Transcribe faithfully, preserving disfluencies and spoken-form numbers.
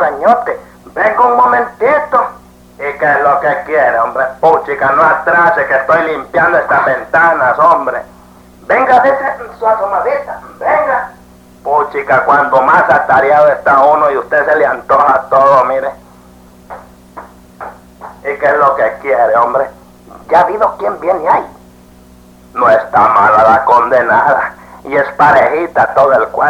sueñote. Venga un momentito. ¿Y qué es lo que quiere, hombre? Puchica, no atrase, que estoy limpiando estas ventanas, hombre. Venga, dése su asomadita, venga. Puchica, cuando más atareado está uno y usted se le antoja todo, mire. ¿Y qué es lo que quiere, hombre? Ya ha habido quién viene ahí. No está mala la condenada, y es parejita todo el cuarto.